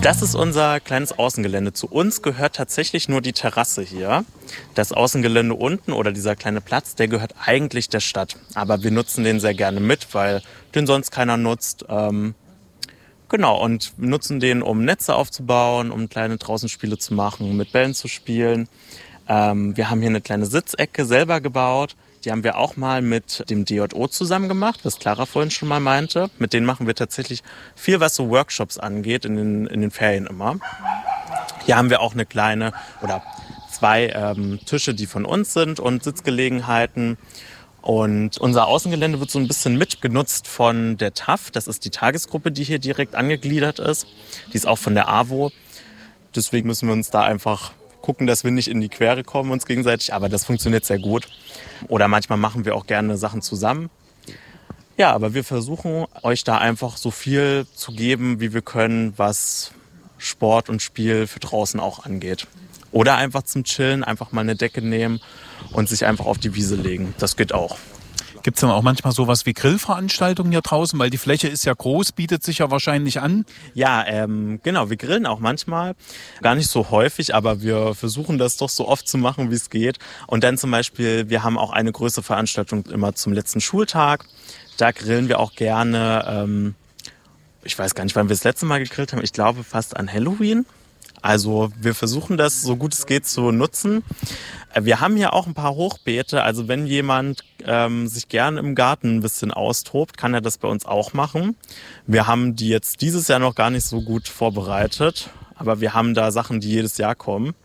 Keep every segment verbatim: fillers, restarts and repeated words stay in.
Das ist unser kleines Außengelände. Zu uns gehört tatsächlich nur die Terrasse hier. Das Außengelände unten oder dieser kleine Platz, der gehört eigentlich der Stadt. Aber wir nutzen den sehr gerne mit, weil den sonst keiner nutzt. Ähm, genau, und wir nutzen den, um Netze aufzubauen, um kleine Draußenspiele zu machen, mit Bällen zu spielen. Ähm, wir haben hier eine kleine Sitzecke selber gebaut. Die haben wir auch mal mit dem D J O zusammen gemacht, was Clara vorhin schon mal meinte. Mit denen machen wir tatsächlich viel, was so Workshops angeht, in den, in den Ferien immer. Hier haben wir auch eine kleine oder zwei ähm, Tische, die von uns sind und Sitzgelegenheiten. Und unser Außengelände wird so ein bisschen mitgenutzt von der T A F. Das ist die Tagesgruppe, die hier direkt angegliedert ist. Die ist auch von der A W O. Deswegen müssen wir uns da einfach gucken, dass wir nicht in die Quere kommen uns gegenseitig. Aber das funktioniert sehr gut. Oder manchmal machen wir auch gerne Sachen zusammen. Ja, aber wir versuchen euch da einfach so viel zu geben, wie wir können, was Sport und Spiel für draußen auch angeht. Oder einfach zum Chillen, einfach mal eine Decke nehmen und sich einfach auf die Wiese legen. Das geht auch. Gibt es dann auch manchmal sowas wie Grillveranstaltungen hier draußen? Weil die Fläche ist ja groß, bietet sich ja wahrscheinlich an. Ja, ähm, genau, wir grillen auch manchmal. Gar nicht so häufig, aber wir versuchen das doch so oft zu machen, wie es geht. Und dann zum Beispiel, wir haben auch eine größere Veranstaltung immer zum letzten Schultag. Da grillen wir auch gerne, ähm, ich weiß gar nicht, wann wir das letzte Mal gegrillt haben. Ich glaube fast an Halloween. Also wir versuchen das so gut es geht zu nutzen. Wir haben hier auch ein paar Hochbeete. Also wenn jemand ähm, sich gerne im Garten ein bisschen austobt, kann er das bei uns auch machen. Wir haben die jetzt dieses Jahr noch gar nicht so gut vorbereitet. Aber wir haben da Sachen, die jedes Jahr kommen.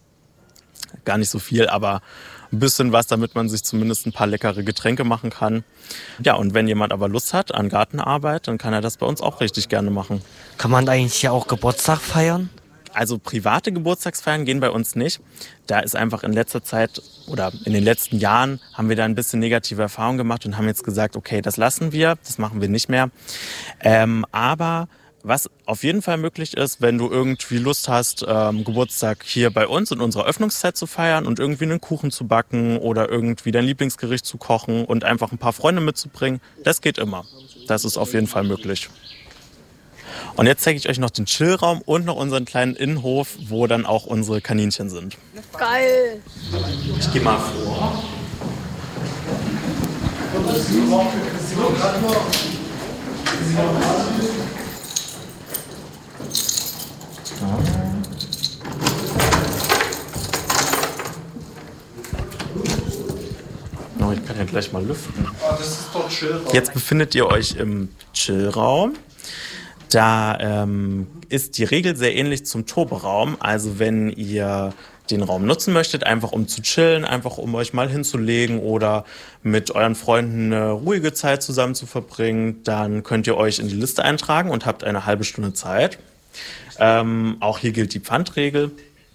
Gar nicht so viel, aber ein bisschen was, damit man sich zumindest ein paar leckere Getränke machen kann. Ja, und wenn jemand aber Lust hat an Gartenarbeit, dann kann er das bei uns auch richtig gerne machen. Kann man eigentlich hier auch Geburtstag feiern? Also private Geburtstagsfeiern gehen bei uns nicht. Da ist einfach in letzter Zeit oder in den letzten Jahren haben wir da ein bisschen negative Erfahrungen gemacht und haben jetzt gesagt, okay, das lassen wir, das machen wir nicht mehr. Ähm, aber was auf jeden Fall möglich ist, wenn du irgendwie Lust hast, ähm, Geburtstag hier bei uns in unserer Öffnungszeit zu feiern und irgendwie einen Kuchen zu backen oder irgendwie dein Lieblingsgericht zu kochen und einfach ein paar Freunde mitzubringen, das geht immer. Das ist auf jeden Fall möglich. Und jetzt zeige ich euch noch den Chillraum und noch unseren kleinen Innenhof, wo dann auch unsere Kaninchen sind. Geil! Ich gehe mal vor. Oh, ich kann ja gleich mal lüften. Das ist doch Chillraum. Jetzt befindet ihr euch im Chillraum. Da ähm, ist die Regel sehr ähnlich zum Toberaum. Also wenn ihr den Raum nutzen möchtet, einfach um zu chillen, einfach um euch mal hinzulegen oder mit euren Freunden eine ruhige Zeit zusammen zu verbringen, dann könnt ihr euch in die Liste eintragen und habt eine halbe Stunde Zeit. Ähm, auch hier gilt die Pfandregel.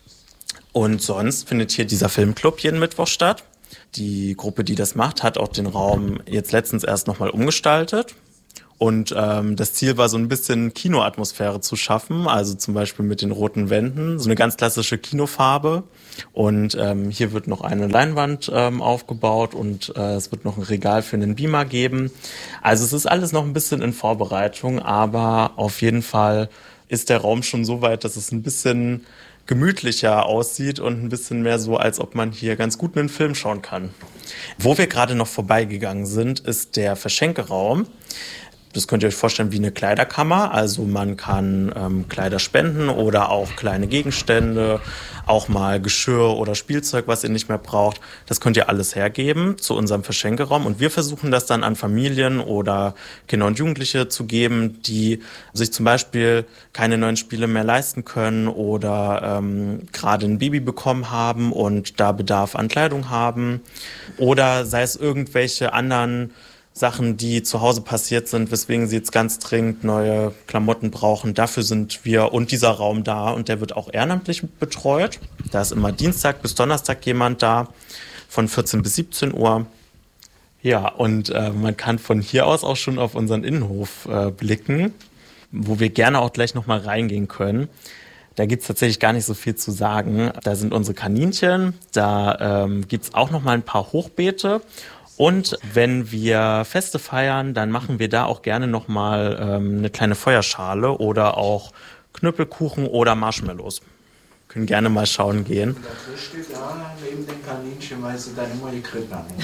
Und sonst findet hier dieser Filmclub jeden Mittwoch statt. Die Gruppe, die das macht, hat auch den Raum jetzt letztens erst nochmal umgestaltet. Und ähm, das Ziel war so ein bisschen Kinoatmosphäre zu schaffen, also zum Beispiel mit den roten Wänden, so eine ganz klassische Kinofarbe. Und ähm, hier wird noch eine Leinwand ähm, aufgebaut und äh, es wird noch ein Regal für einen Beamer geben. Also es ist alles noch ein bisschen in Vorbereitung, aber auf jeden Fall ist der Raum schon so weit, dass es ein bisschen gemütlicher aussieht und ein bisschen mehr so, als ob man hier ganz gut einen Film schauen kann. Wo wir gerade noch vorbeigegangen sind, ist der Verschenkeraum. Das könnt ihr euch vorstellen wie eine Kleiderkammer. Also man kann ähm, Kleider spenden oder auch kleine Gegenstände, auch mal Geschirr oder Spielzeug, was ihr nicht mehr braucht. Das könnt ihr alles hergeben zu unserem Verschenkeraum. Und wir versuchen das dann an Familien oder Kinder und Jugendliche zu geben, die sich zum Beispiel keine neuen Spiele mehr leisten können oder ähm, gerade ein Baby bekommen haben und da Bedarf an Kleidung haben. Oder sei es irgendwelche anderen Sachen, die zu Hause passiert sind, weswegen sie jetzt ganz dringend neue Klamotten brauchen. Dafür sind wir und dieser Raum da und der wird auch ehrenamtlich betreut. Da ist immer Dienstag bis Donnerstag jemand da, von vierzehn bis siebzehn Uhr. Ja, und äh, man kann von hier aus auch schon auf unseren Innenhof äh, blicken, wo wir gerne auch gleich nochmal reingehen können. Da gibt's tatsächlich gar nicht so viel zu sagen. Da sind unsere Kaninchen, da ähm, gibt's auch nochmal ein paar Hochbeete. Und wenn wir Feste feiern, dann machen wir da auch gerne nochmal ähm, eine kleine Feuerschale oder auch Knüppelkuchen oder Marshmallows. Können gerne mal schauen gehen. Da steht ja neben den Kaninchen, weil sie dann immer die Krippe an.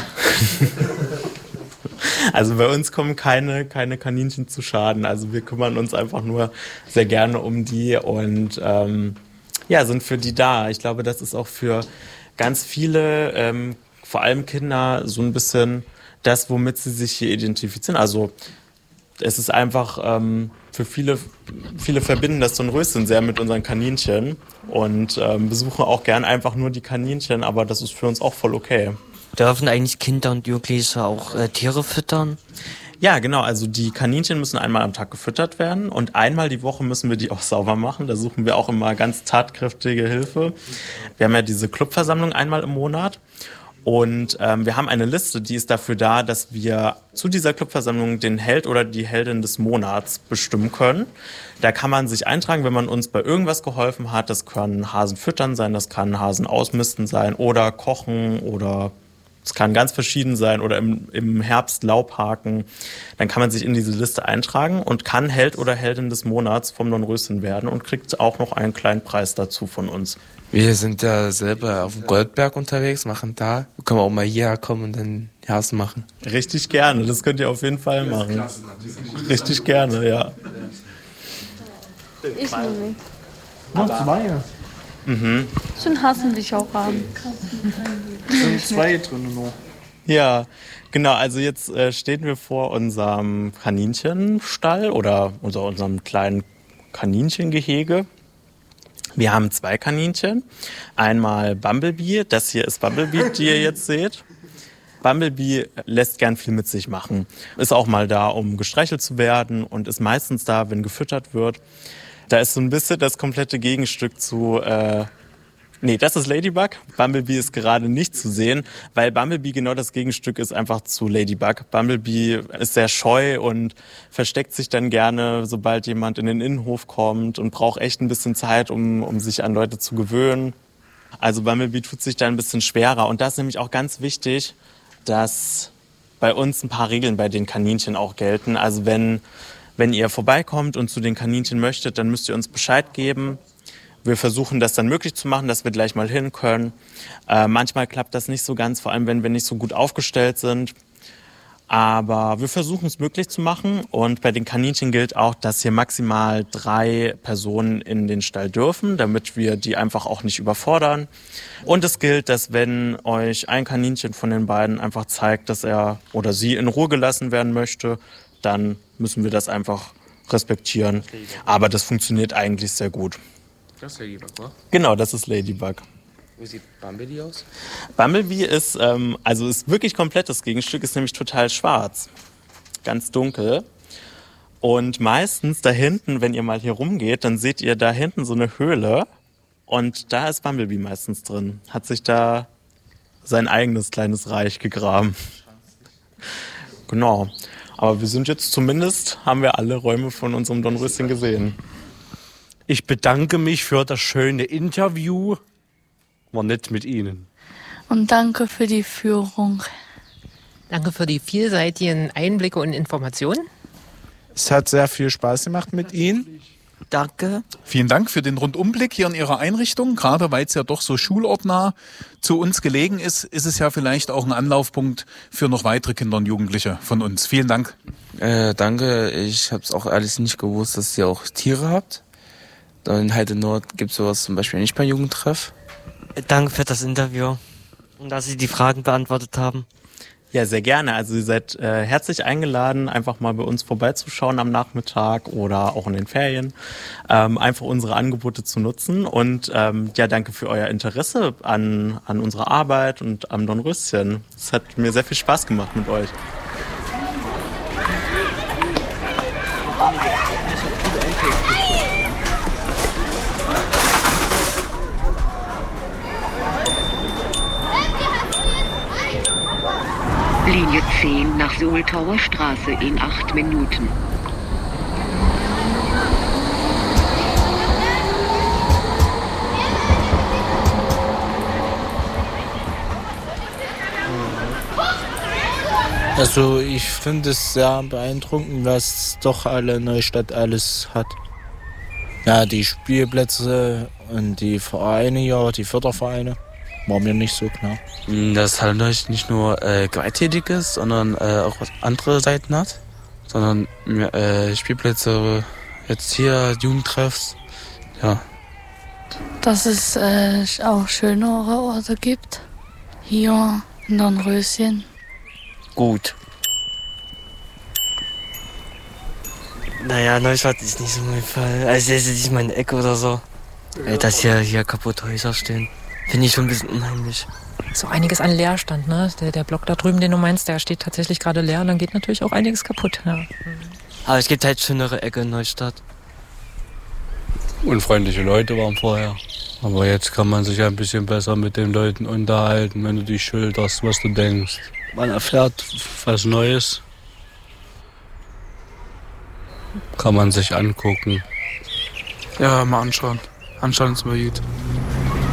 Also bei uns kommen keine, keine Kaninchen zu Schaden. Also wir kümmern uns einfach nur sehr gerne um die und ähm, ja, sind für die da. Ich glaube, das ist auch für ganz viele, ähm, vor allem Kinder, so ein bisschen das, womit sie sich hier identifizieren. Also es ist einfach ähm, für viele, viele verbinden das Dornröschen sehr mit unseren Kaninchen und ähm, besuchen auch gern einfach nur die Kaninchen, aber das ist für uns auch voll okay. Dürfen eigentlich Kinder und Jugendliche auch äh, Tiere füttern? Ja, genau. Also die Kaninchen müssen einmal am Tag gefüttert werden und einmal die Woche müssen wir die auch sauber machen. Da suchen wir auch immer ganz tatkräftige Hilfe. Wir haben ja diese Clubversammlung einmal im Monat. Und ähm, wir haben eine Liste, die ist dafür da, dass wir zu dieser Clubversammlung den Held oder die Heldin des Monats bestimmen können. Da kann man sich eintragen, wenn man uns bei irgendwas geholfen hat. Das kann Hasen füttern sein, das kann Hasen ausmisten sein oder kochen oder es kann ganz verschieden sein oder im, im Herbst Laub haken. Dann kann man sich in diese Liste eintragen und kann Held oder Heldin des Monats vom Dornröschen werden und kriegt auch noch einen kleinen Preis dazu von uns. Wir sind ja selber auf dem Goldberg unterwegs, machen da. Wir können auch mal hierher kommen und dann Hasen machen. Richtig gerne, das könnt ihr auf jeden Fall machen. Richtig gerne, ja. Ich nehme. Noch zwei. Mhm. So einen Hasen will ich auch haben. Sind zwei drin noch. Ja, genau. Also jetzt äh, stehen wir vor unserem Kaninchenstall oder unser, unserem kleinen Kaninchengehege. Wir haben zwei Kaninchen. Einmal Bumblebee. Das hier ist Bumblebee, die ihr jetzt seht. Bumblebee lässt gern viel mit sich machen. Ist auch mal da, um gestreichelt zu werden und ist meistens da, wenn gefüttert wird. Da ist so ein bisschen das komplette Gegenstück zu... Äh, nee, das ist Ladybug. Bumblebee ist gerade nicht zu sehen, weil Bumblebee genau das Gegenstück ist einfach zu Ladybug. Bumblebee ist sehr scheu und versteckt sich dann gerne, sobald jemand in den Innenhof kommt und braucht echt ein bisschen Zeit, um, um sich an Leute zu gewöhnen. Also Bumblebee tut sich da ein bisschen schwerer. Und das ist nämlich auch ganz wichtig, dass bei uns ein paar Regeln bei den Kaninchen auch gelten. Also wenn... Wenn ihr vorbeikommt und zu den Kaninchen möchtet, dann müsst ihr uns Bescheid geben. Wir versuchen das dann möglich zu machen, dass wir gleich mal hin können. Äh, manchmal klappt das nicht so ganz, vor allem wenn wir nicht so gut aufgestellt sind. Aber wir versuchen es möglich zu machen. Und bei den Kaninchen gilt auch, dass hier maximal drei Personen in den Stall dürfen, damit wir die einfach auch nicht überfordern. Und es gilt, dass wenn euch ein Kaninchen von den beiden einfach zeigt, dass er oder sie in Ruhe gelassen werden möchte, dann müssen wir das einfach respektieren. Aber das funktioniert eigentlich sehr gut. Das ist Ladybug, wa? Genau, das ist Ladybug. Wie sieht Bumblebee aus? Bumblebee ist, ähm, also ist wirklich komplett das Gegenstück, ist nämlich total schwarz. Ganz dunkel. Und meistens da hinten, wenn ihr mal hier rumgeht, dann seht ihr da hinten so eine Höhle. Und da ist Bumblebee meistens drin. Hat sich da sein eigenes kleines Reich gegraben. Genau. Aber wir sind jetzt zumindest, haben wir alle Räume von unserem Dornröschen gesehen. Ich bedanke mich für das schöne Interview. War nett mit Ihnen. Und danke für die Führung. Danke für die vielseitigen Einblicke und Informationen. Es hat sehr viel Spaß gemacht mit Ihnen. Danke. Vielen Dank für den Rundumblick hier in Ihrer Einrichtung. Gerade weil es ja doch so schulortnah zu uns gelegen ist, ist es ja vielleicht auch ein Anlaufpunkt für noch weitere Kinder und Jugendliche von uns. Vielen Dank. Äh, danke. Ich habe es auch alles nicht gewusst, dass ihr auch Tiere habt. In Heide Nord gibt es sowas zum Beispiel nicht beim Jugendtreff. Danke für das Interview und dass Sie die Fragen beantwortet haben. Ja, sehr gerne. Also ihr seid äh, herzlich eingeladen, einfach mal bei uns vorbeizuschauen am Nachmittag oder auch in den Ferien. Ähm, einfach unsere Angebote zu nutzen. Und ähm, ja, danke für euer Interesse an, an unserer Arbeit und am Dornröschen. Es hat mir sehr viel Spaß gemacht mit euch. Linie zehn nach Soltauer Straße in acht Minuten. Also ich finde es sehr beeindruckend, was doch alle Neustadt alles hat. Ja, die Spielplätze und die Vereine hier, die Fördervereine, war mir nicht so klar. Dass Hallenreich nicht nur äh, gewalttätig ist, sondern äh, auch andere Seiten hat. Sondern äh, Spielplätze, jetzt hier, Jugendtreffs, ja. Dass es äh, auch schönere Orte gibt. Hier in Dornröschen. Gut. Naja, Neustadt ist nicht so mein Fall. Also es ist nicht meine Ecke oder so. Äh, dass hier, hier kaputte Häuser stehen, finde ich schon ein bisschen unheimlich. So einiges an Leerstand, ne? Der, der Block da drüben, den du meinst, der steht tatsächlich gerade leer und dann geht natürlich auch einiges kaputt. Ja. Aber es gibt halt schönere Ecke in Neustadt. Unfreundliche Leute waren vorher. Aber jetzt kann man sich ja ein bisschen besser mit den Leuten unterhalten, wenn du dich schilderst, was du denkst. Man erfährt was Neues. Kann man sich angucken. Ja, mal anschauen. Anschauen ist mal gut.